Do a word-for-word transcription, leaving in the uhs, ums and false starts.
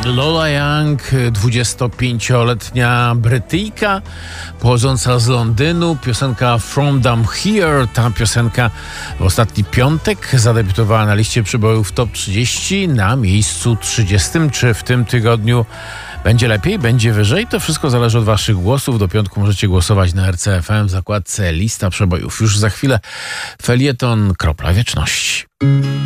Lola Young, dwudziestopięcioletnia Brytyjka pochodząca z Londynu. Piosenka From Down Here. Ta piosenka w ostatni piątek zadebiutowała na liście przybojów Top trzydzieści na miejscu trzydziestym. Czy w tym tygodniu będzie lepiej, będzie wyżej? To wszystko zależy od waszych głosów. Do piątku możecie głosować na R C F M w zakładce Lista Przebojów. Już za chwilę felieton Kropla Wieczności.